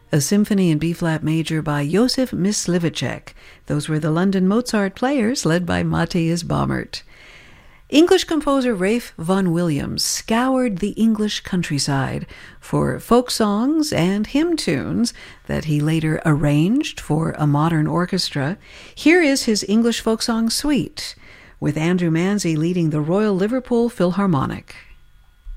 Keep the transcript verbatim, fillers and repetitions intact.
A symphony in B-flat major by Josef Myslivacek. Those were the London Mozart Players, led by Matthias Baumert. English composer Ralph Vaughan Williams scoured the English countryside for folk songs and hymn tunes that he later arranged for a modern orchestra. Here is his English folk song suite, with Andrew Manze leading the Royal Liverpool Philharmonic.